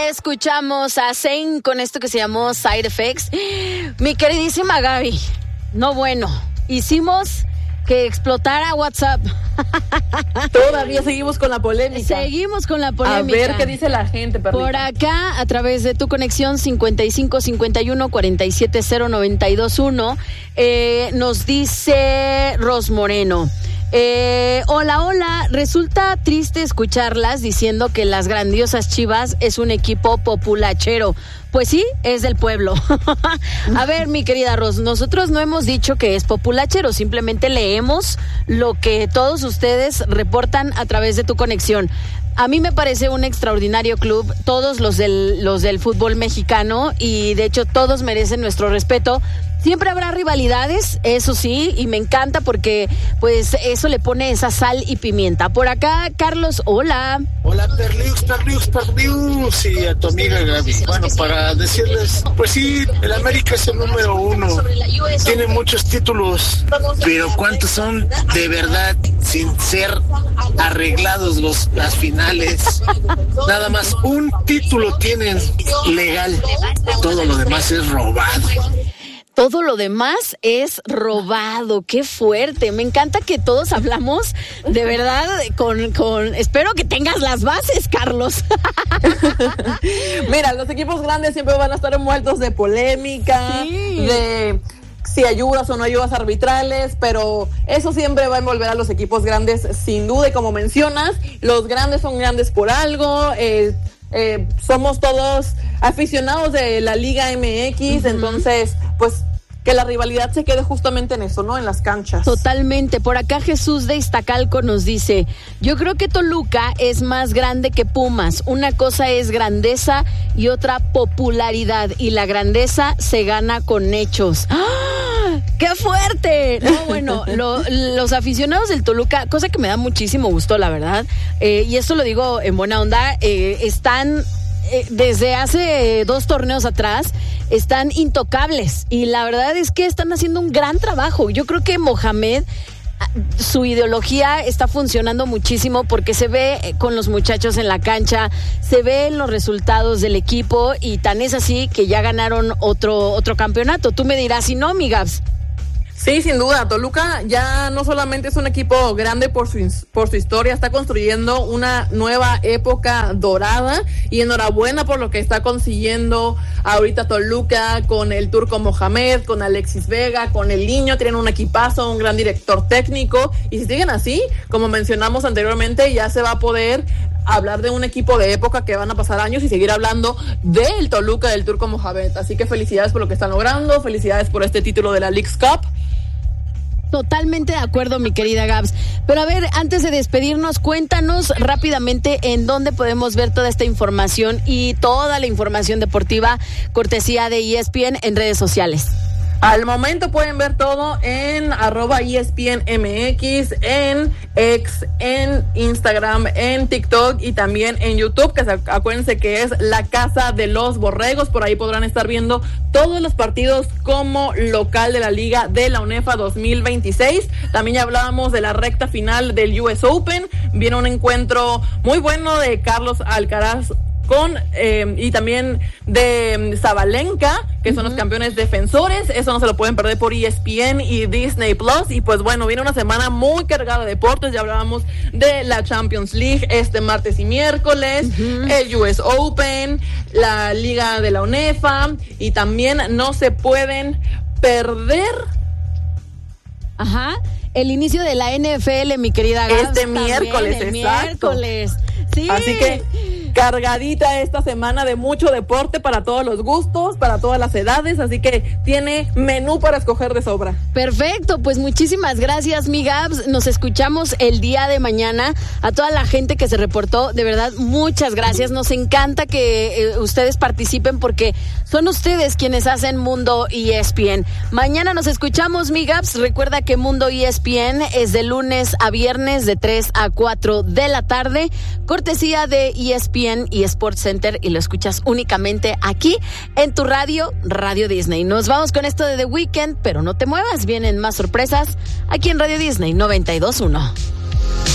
Escuchamos a Zayn con esto que se llamó Side Effects. Mi queridísima Gaby, no bueno, hicimos que explotara WhatsApp. Todavía seguimos con la polémica. A ver qué dice la gente, Perlita. Por acá, a través de tu conexión 55 51 47 0921, nos dice Ros Moreno. Hola, resulta triste escucharlas diciendo que las grandiosas Chivas es un equipo populachero. Pues sí, es del pueblo. A ver, mi querida Ros, nosotros no hemos dicho que es populachero, simplemente leemos lo que todos ustedes reportan a través de tu conexión. A mí me parece un extraordinario club, todos los del fútbol mexicano, y de hecho todos merecen nuestro respeto. Siempre habrá rivalidades, eso sí, y me encanta porque pues eso le pone esa sal y pimienta. Por acá, Carlos, hola. Hola, Perliux, y a tu amiga Gaby. Bueno, para decirles, pues sí, el América es el número 1, tiene muchos títulos, pero ¿cuántos son de verdad sin ser arreglados las finales? Nada más un título tienen legal, todo lo demás es robado. Todo lo demás es robado. ¡Qué fuerte! Me encanta que todos hablamos de verdad con... Espero que tengas las bases, Carlos. Mira, los equipos grandes siempre van a estar envueltos de polémica, sí, de si ayudas o no ayudas arbitrales, pero eso siempre va a envolver a los equipos grandes sin duda, y como mencionas, los grandes son grandes por algo. Somos todos aficionados de la Liga MX, entonces pues que la rivalidad se quede justamente en eso, ¿no? En las canchas. Totalmente. Por acá Jesús de Iztacalco nos dice, yo creo que Toluca es más grande que Pumas. Una cosa es grandeza y otra popularidad, y la grandeza se gana con hechos. ¡Ah! ¡Qué fuerte! No, bueno, los aficionados del Toluca, cosa que me da muchísimo gusto, la verdad, y esto lo digo en buena onda, están... desde hace 2 torneos atrás están intocables, y la verdad es que están haciendo un gran trabajo. Yo creo que Mohamed, su ideología está funcionando muchísimo porque se ve con los muchachos en la cancha, se ve en los resultados del equipo, y tan es así que ya ganaron otro campeonato. Tú me dirás si no, mi Gabs. Sí, sin duda, Toluca ya no solamente es un equipo grande por su historia, está construyendo una nueva época dorada, y enhorabuena por lo que está consiguiendo ahorita Toluca con el turco Mohamed, con Alexis Vega, con el Niño. Tienen un equipazo, un gran director técnico, y si siguen así, como mencionamos anteriormente, ya se va a poder hablar de un equipo de época que van a pasar años y seguir hablando del Toluca, del turco Mohamed. Así que felicidades por lo que están logrando, felicidades por este título de la Leagues Cup. Totalmente de acuerdo, mi querida Gabs. Pero a ver, antes de despedirnos, cuéntanos rápidamente en dónde podemos ver toda esta información y toda la información deportiva cortesía de ESPN en redes sociales. Al momento pueden ver todo en @ESPNMX, en X, en Instagram, en TikTok y también en YouTube, que acuérdense que es la Casa de los Borregos. Por ahí podrán estar viendo todos los partidos como local de la Liga de la UNEFA 2026. También ya hablábamos de la recta final del US Open. Viene un encuentro muy bueno de Carlos Alcaraz y también de Sabalenka, que son los campeones defensores. Eso no se lo pueden perder por ESPN y Disney Plus. Y pues bueno, viene una semana muy cargada de deportes. Ya hablábamos de la Champions League este martes y miércoles, el US Open, la Liga de la UNEFA, y también no se pueden perder el inicio de la NFL, mi querida Gabs. Este miércoles, exacto. Sí. Así que cargadita esta semana de mucho deporte para todos los gustos, para todas las edades, así que tiene menú para escoger de sobra. Perfecto, pues muchísimas gracias, mi Gabs. Nos escuchamos el día de mañana. A toda la gente que se reportó, de verdad, muchas gracias. Nos encanta que ustedes participen porque son ustedes quienes hacen Mundo ESPN. Mañana nos escuchamos, mi Gabs. Recuerda que Mundo ESPN es de lunes a viernes de 3 a 4 de la tarde, cortesía de ESPN y Sports Center, y lo escuchas únicamente aquí en tu Radio Disney. Nos vamos con esto de The Weeknd, pero no te muevas, vienen más sorpresas aquí en Radio Disney 92.1.